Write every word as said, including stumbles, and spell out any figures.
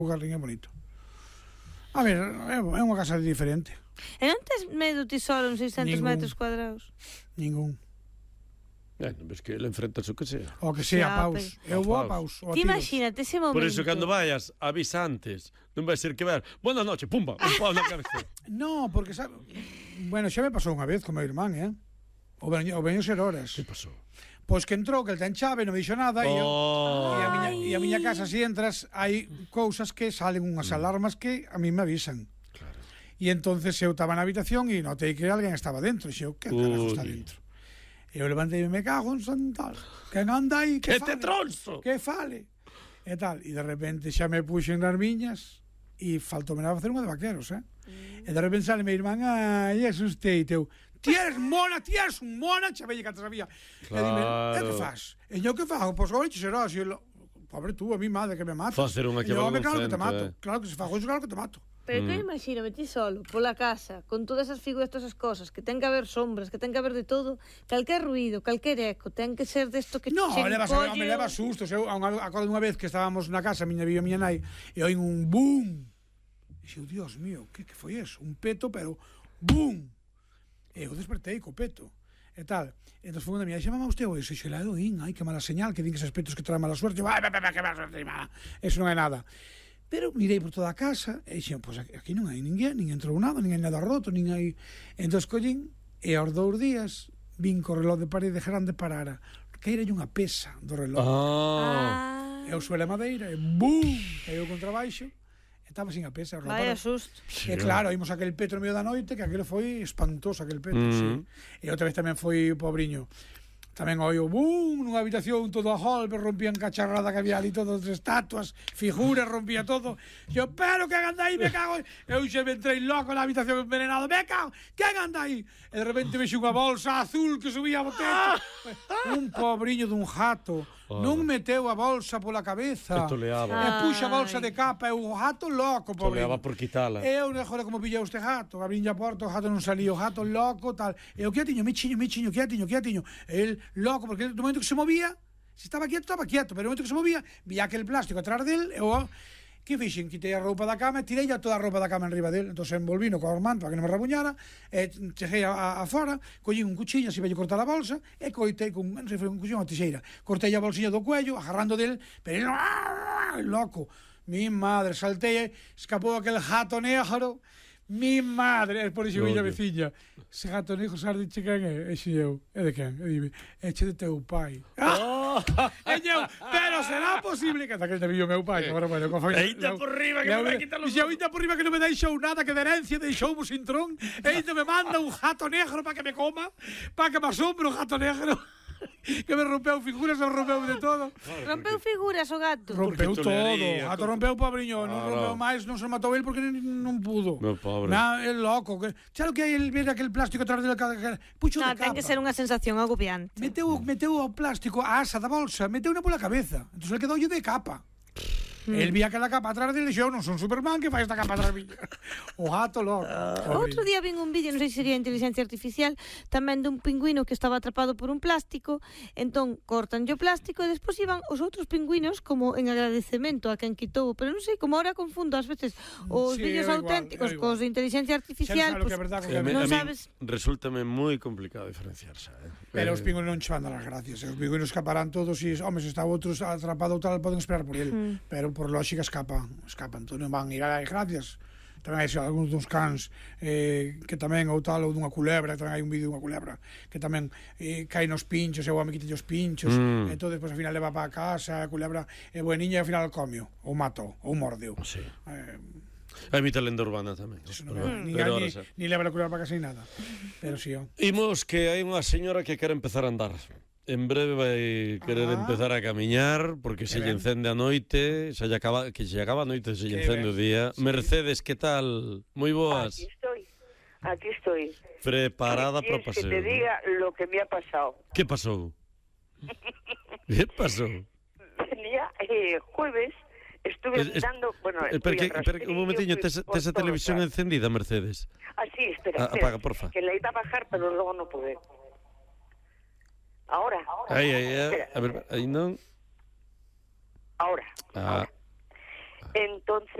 O Garlín é bonito. A ver, é unha casa diferente. E non tes medo ti solo en seiscentos Ningún. metros cuadrados? Ningún. Eh, non ves que ele enfrenta o que sea. O que sea, Xa, paus. Eu vou a paus. o a Ti tiros. imagínate ese momento. Por iso, cando vayas, avisa antes. Non vai ser que ver. Buenas noches, pumba, un pau na cabeza. No, porque sabe... Bueno, xa me pasou unha vez con meu irmán, eh? O veño, o veño ser horas. Que pasou? Pois que entrou, que el ten chave, non me dixo nada, e, eu, Oh. e, a miña, e a miña casa, se entras, hai cousas que salen unhas alarmas que a mí me avisan. Claro. E entonces eu estaba na habitación e notei que alguén estaba dentro. E xeo, que carajo está Ui. dentro? E eu levantei e me cago en santal. Quen anda aí? Que Que te fale? tronzo! Que fale? E tal. E de repente xa me puxen nas miñas e faltou me a facer unha de vaqueros, eh? Mm. E de repente sale mi irmán, ai, asustei, teu. Ti eres mona, ti eres un mona, xa velle que te sabía. Claro. E dime, e que faz? E eu que fago? Pois agora che serás. E eu, pobre tú, a mi madre que me mata. Facer unha que E eu, valga un claro que te cento, mato. eh. Claro que se fago iso, claro que te mato. Pero que imagíname ti solo, pola casa, con todas esas figuras, todas esas cosas, que ten que haber sombras, que ten que haber de todo, calquer ruido, calquer eco, ten que ser desto que No, che levas, encolle me o- leva sustos. Eu acordo unha vez que estábamos na casa, miña vía miña nai, e oín un boom. E xeu, Dios mío, que, que foi eso? Un peto, pero boom. E eu despertei co peto. E tal. E entón foi unha miña, xa mamá usted o ese xelado, in, ai, que mala señal, que din que esos petos que traen mala suerte. Vai, vai, vai, que mala suerte, mala. Eso non é nada. Pero mirei por toda a casa e dixen, pois pues, aquí non hai ninguén, nin entrou nada, nin hai nada roto, nin hai... Entón collín, e aos dous días vin co reloj de parede grande parara. Que era unha pesa do reloj. Ah. Ah, E o suelo de madeira, e bum, caiu contra baixo, e estaba sin a pesa. O reloj vaya parou. susto. E claro, vimos aquel petro no medio da noite, que aquilo foi espantoso, aquel petro, Mm. sí. E outra vez tamén foi pobriño. Tamén oio, bum, nunha habitación todo a golpe, rompían cacharrada que había ali, todas as estatuas, figuras, rompía todo. Eu, pero que anda aí, me cago. Eu xe me entrei loco na habitación envenenado, me cago, quen anda aí? E de repente vexo unha bolsa azul que subía ao techo. Un pobriño dun jato, non meteu a bolsa pola cabeza. E toleaba. E puxa a bolsa Ai. de capa, e o gato loco, pobriño. Toleaba por quitala. Eu, joder, como pillou este gato, abriña a porta, o gato non salía, o gato loco, tal. E eu, que tiño, me chiño, me chiño, que tiño, que tiño. E el, loco, porque no momento que se movía, se estaba quieto, estaba quieto, pero no momento que se movía, vía aquel plástico atrás del, e eu, que fixen? Quitei a roupa da cama, tirei ya toda a roupa da cama enriba del, entón envolvino co manto para que non me rabuñara, e cheguei a, a, a fora, collín un cuchillo, así veio cortar a bolsa, e coitei con, non sei, foi un cuchillo, unha tixeira, cortei a bolsilla do cuello, agarrando del, pero ele, loco, mi madre, saltei, escapou aquel gato negro, mi madre, é por iso miña veciña, ese gato negro, sabes de quen é? E xe eu, é de quen? E dime, é che de teu pai. Oh. E eu, pero será posible que daquel te viu meu pai, que agora, bueno, con Eita por riba, que me vai quitar los E eu, eita por riba, que non me deixou nada, que de herencia deixou un sintrón, e eita me manda un gato negro para que me coma, para que me asombre un gato negro, que me rompeu figuras, me rompeu de todo. Rompeu figuras o gato. Rompeu Porque todo, tolería, o gato con- rompeu pobriño, non Claro. rompeu máis, non se matou el porque nin- non pudo. No, pobre. Na, é loco, que xa lo que hai el ver aquel plástico atrás del puxo No, de capa. ten que ser unha sensación agobiante. Meteu, meteu o plástico, a asa da bolsa, meteu na pola cabeza. Entón el quedou de capa. Mm. El vía aquela capa atrás dele, xo, non son Superman, que fai esta capa atrás miña. O gato loco. Outro día vin un vídeo, non sei se sería inteligencia artificial, tamén dun pingüino que estaba atrapado por un plástico, entón cortan o plástico e despois iban os outros pingüinos como en agradecemento a quen quitou, pero non sei, como ahora confundo ás veces os Sí, vídeos é igual, auténticos é igual. cos de inteligencia artificial, Xa non sabe o que é pues, verdade, Sí, a, con que mí, non a mí sabes. resultame moi complicado diferenciarse. Eh. Pero os Eh, pingüinos non che van dar as gracias. Os pingüinos escaparán todos e, home, se está outros atrapado ou tal, poden esperar por el. Pero por lógica escapan, escapan. Entón non van a ir a dar gracias. Tamén hai algúns dos cans eh, que tamén ou tal, ou dunha culebra, tamén hai un vídeo dunha culebra que tamén eh, cae nos pinchos, e o home quita os pinchos, Mm. e entón despois ao final leva para casa, a culebra é bueniña e ao final comio, ou matou, ou mordeu. Sí. Eh, Hai mita lenda urbana tamén. eso non Pero, é, ni, pero ni, ahora xa. ni leva a culebra para casa ni nada. Pero si, sí, oh. Imos que hai unha señora que quere empezar a andar. En breve vai querer Ah. empezar a camiñar porque se Que lle ben. encende a noite, se lle acaba, que se lle acaba a noite, se lle Que encende ben. o día. Sí. Mercedes, que tal? Moi boas. Aquí estoy, aquí estoy. Preparada para o ¿Quieres paseo. que te diga lo que me ha pasado? Que pasou? Que pasou? Venía eh, jueves, estuve Es- es- mirando, bueno, Eh, fui Pero que, al pero, rastrillo, un momentiño, fui tes, por tes a todos televisión lados. encendida, Mercedes? Ah, sí, espera, Ah, espera, apaga, porfa. que la iba a bajar, pero luego no pude. Ahora, Aí, aí, aí, espera, a ver, aí non. ahora, Ah, ahora. Entonces